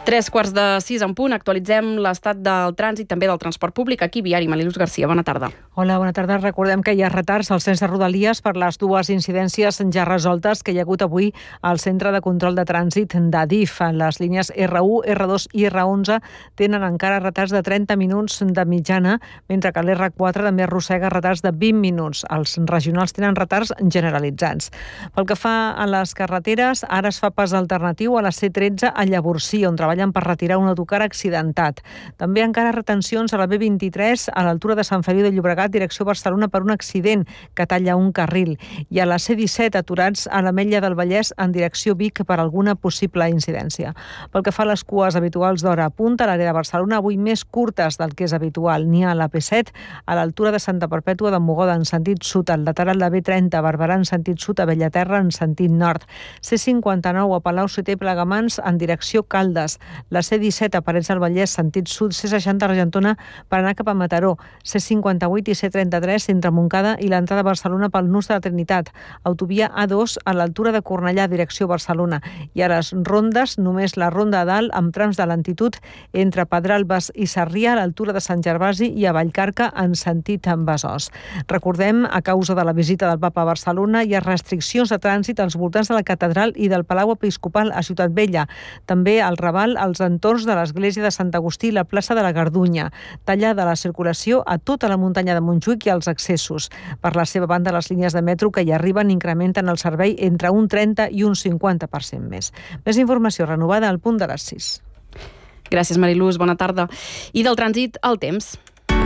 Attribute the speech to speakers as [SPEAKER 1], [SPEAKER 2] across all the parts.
[SPEAKER 1] 3:45 en punt. Actualitzem l'estat del trànsit, també del transport públic. Aquí, Viari, Mariluz Garcia, bona tarda.
[SPEAKER 2] Hola, bona tarda. Recordem que hi ha retards al centre de Rodalies per les dues incidències ja resoltes que hi ha hagut avui al Centre de Control de Trànsit d'Adif. Les línies R1, R2 i R11 tenen encara retards de 30 minuts de mitjana, mentre que l'R4 també arrossega retards de 20 minuts. Els regionals tenen retards generalitzats. Pel que fa a les carreteres, ara es fa pas alternatiu a la C13 a Llavorsí, on treballen per retirar un autocar accidentat. També encara retencions a la B23 a l'altura de Sant Feliu de Llobregat, direcció Barcelona, per un accident que talla un carril. I a la C17 aturats a l'Ametlla del Vallès en direcció Vic per alguna possible incidència. Pel que fa a les cues habituals d'hora punta, a l'àrea de Barcelona, avui més curtes del que és habitual. N'hi ha a la P7 a l'altura de Santa Perpètua de Mogoda en sentit sud, al lateral de B30 a Barberà en sentit sud, a Bellaterra en sentit nord. C59 a Palau-solità i Plegamans en direcció Caldes. La C17 a Parets del Vallès, sentit sud, C60 a Argentona per anar cap a Mataró, C58 i C33 entre Montcada i l'entrada a Barcelona pel Nus de la Trinitat, autovia A2 a l'altura de Cornellà, direcció Barcelona, i a les rondes, només la ronda a dalt amb trams de lentitud entre Pedralbes i Sarrià a l'altura de Sant Gervasi i a Vallcarca en sentit en Besòs. Recordem, a causa de la visita del Papa a Barcelona, hi ha restriccions de trànsit als voltants de la Catedral i del Palau Episcopal a Ciutat Vella, també al Raval, als entorns de l'església de Sant Agustí i la plaça de la Gardunya. Tallada la circulació a tota la muntanya de Montjuïc i als accessos. Per la seva banda, les línies de metro que hi arriben incrementen el servei entre un 30 i un 50% més. Més informació renovada al punt de les 6.
[SPEAKER 1] Gràcies, Mariluz. Bona tarda. I del trànsit, el temps.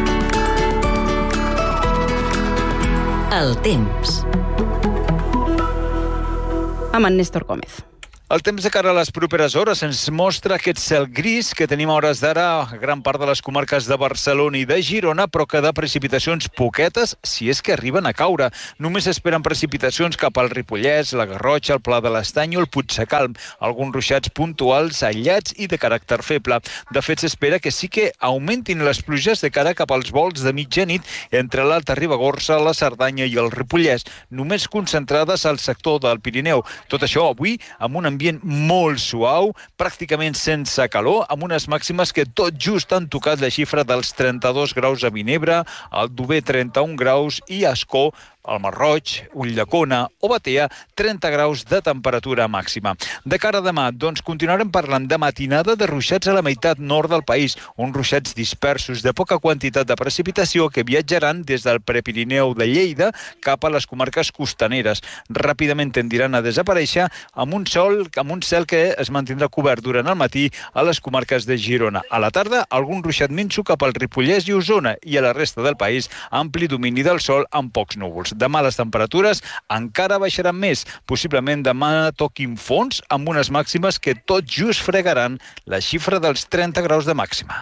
[SPEAKER 3] El temps.
[SPEAKER 1] Amb en Néstor Gómez.
[SPEAKER 4] El temps de cara a les properes hores ens mostra aquest cel gris que tenim a hores d'ara a gran part de les comarques de Barcelona i de Girona, però que de precipitacions poquetes, si és que arriben a caure. Només esperen precipitacions cap al Ripollès, la Garrotxa, el Pla de l'Estany o el Puigdecalm, alguns ruixats puntuals, aïllats i de caràcter feble. De fet, s'espera que sí que augmentin les pluges de cara cap als volts de mitjanit entre l'Alta Ribagorça, la Cerdanya i el Ripollès, només concentrades al sector del Pirineu. Tot això avui amb un ambient molt suau, pràcticament sense calor, amb unes màximes que tot just han tocat la xifra dels 32 graus a Vinebre, al Dover 31 graus i a Ascó, al Marroig, Ulldecona o Batea, 30 graus de temperatura màxima. De cara a demà, doncs continuarem parlant de matinada de ruixats a la meitat nord del país, uns ruixats dispersos de poca quantitat de precipitació que viatjaran des del Prepirineu de Lleida cap a les comarques costaneres. Ràpidament tendiran a desaparèixer amb un cel que es mantindrà cobert durant el matí a les comarques de Girona. A la tarda, algun ruixat minso cap al Ripollès i Osona i a la resta del país, ampli domini del sol amb pocs núvols. Demà les temperatures encara baixaran més. Possiblement demà toquin fons amb unes màximes que tot just fregaran la xifra dels 30 graus de màxima.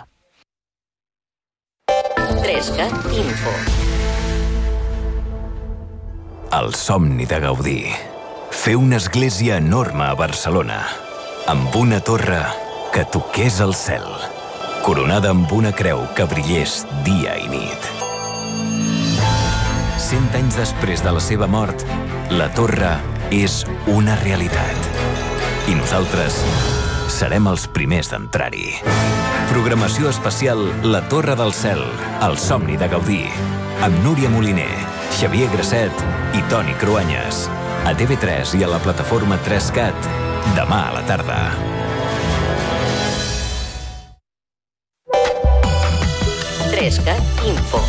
[SPEAKER 3] 3CAT Info.
[SPEAKER 5] El somni de Gaudí. Fer una església enorme a Barcelona, amb una torre que toqués el cel, coronada amb una creu que brillés dia i nit. 100 anys després de la seva mort, la torre és una realitat. I nosaltres serem els primers d'entrar-hi. Programació especial La Torre del Cel, el somni de Gaudí, amb Núria Moliner, Xavier Grasset i Toni Cruanyes. A TV3 i a la plataforma 3CAT, demà a la tarda.
[SPEAKER 3] Info.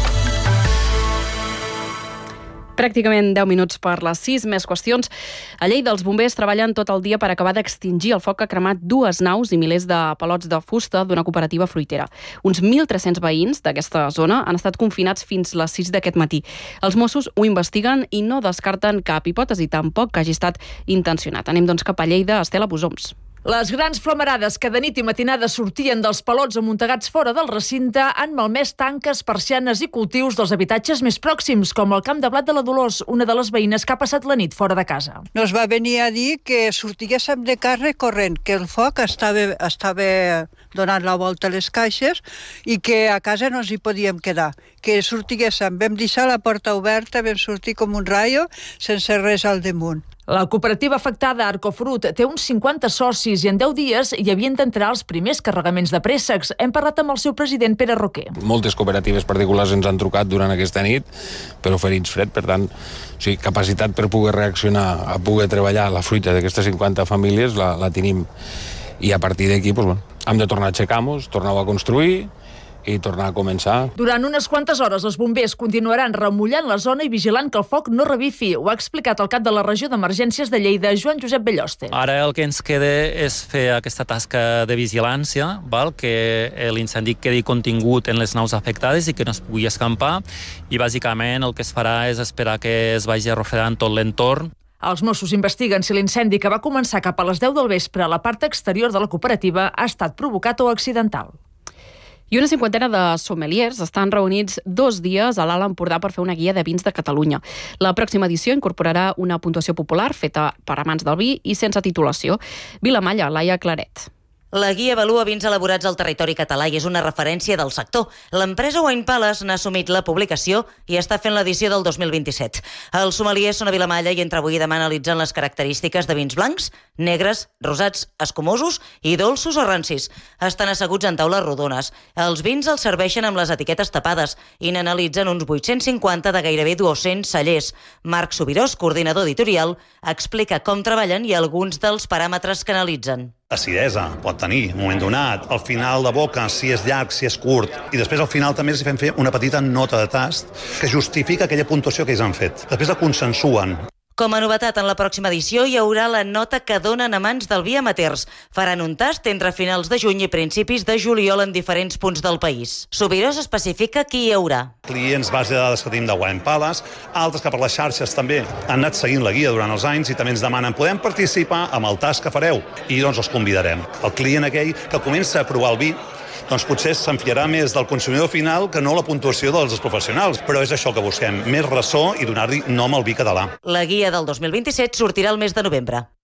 [SPEAKER 1] Pràcticament 10 minuts per les 6. Més qüestions. A Lleida, els bombers treballen tot el dia per acabar d'extingir el foc que ha cremat 2 naus i milers de palots de fusta d'una cooperativa fruitera. Uns 1.300 veïns d'aquesta zona han estat confinats fins les 6 d'aquest matí. Els Mossos ho investiguen i no descarten cap hipòtesi, tampoc que hagi estat intencionat. Anem doncs cap a Lleida. Estela Bosoms.
[SPEAKER 6] Les grans flamarades que de nit i matinada sortien dels palots amuntegats fora del recinte han malmès tanques, persianes i cultius dels habitatges més pròxims, com el camp de blat de la Dolors, una de les veïnes que ha passat la nit fora de casa.
[SPEAKER 7] Nos va venir a dir que sortiguéssim de carrer corrent, que el foc estava donant la volta a les caixes i que a casa no ens hi podíem quedar. Que sortiguéssim, vam deixar la porta oberta, vam sortir com un raio sense res al damunt.
[SPEAKER 6] La cooperativa afectada, Arcofrut, té uns 50 socis i en 10 dies hi havien d'entrar els primers carregaments de préssecs. Hem parlat amb el seu president, Pere Roquer.
[SPEAKER 8] Moltes cooperatives particulars ens han trucat durant aquesta nit per oferir-nos fred, per tant, capacitat per poder reaccionar, a poder treballar la fruita d'aquestes 50 famílies la tenim. I a partir d'aquí hem de tornar a aixecar-nos, tornar a construir i tornar a començar.
[SPEAKER 6] Durant unes quantes hores els bombers continuaran remullant la zona i vigilant que el foc no revifi. Ho ha explicat el cap de la regió d'emergències de Lleida, Joan Josep Belloste.
[SPEAKER 9] Ara el que ens queda és fer aquesta tasca de vigilància, que l'incendi quedi contingut en les naus afectades i que no es pugui escampar, i bàsicament el que es farà és esperar que es vagi arrofegant tot l'entorn.
[SPEAKER 6] Els Mossos investiguen si l'incendi que va començar cap a les 10 del vespre a la part exterior de la cooperativa ha estat provocat o accidental.
[SPEAKER 1] I una 50 de sommeliers estan reunits 2 dies a l'Alt Empordà per fer una guia de vins de Catalunya. La pròxima edició incorporarà una puntuació popular feta per amants del vi i sense titulació. Vilamalla, Laia Claret.
[SPEAKER 3] La guia avalua vins elaborats al territori català i és una referència del sector. L'empresa Wine Palace n'ha assumit la publicació i està fent l'edició del 2027. Els sommeliers són a Vilamalla i entre avui i demà analitzen les característiques de vins blancs, negres, rosats, escumosos i dolços o rancis. Estan asseguts en taules rodones. Els vins els serveixen amb les etiquetes tapades i n'analitzen uns 850 de gairebé 200 cellers. Marc Subirós, coordinador editorial, explica com treballen i alguns dels paràmetres que analitzen.
[SPEAKER 10] Acidesa pot tenir un moment donat, al final de boca, si és llarg, si és curt, i després al final també els fem fer una petita nota de tast que justifica aquella puntuació que ells han fet. Després la consensuen.
[SPEAKER 3] Com a novetat, en la pròxima edició hi haurà la nota que donen amants del vi amateurs. Faran un tast entre finals de juny i principis de juliol en diferents punts del país. Subirós especifica qui hi haurà.
[SPEAKER 10] Clients base de dades que tenim de Wine Palace, altres que per les xarxes també han anat seguint la guia durant els anys i també ens demanen podem participar amb el tast que fareu i doncs els convidarem. El client aquell que comença a provar el vi doncs potser s'enfiarà més del consumidor final que no la puntuació dels professionals. Però és això que busquem, més ressò i donar-li nom al vi català.
[SPEAKER 3] La guia del 2027 sortirà el mes de novembre.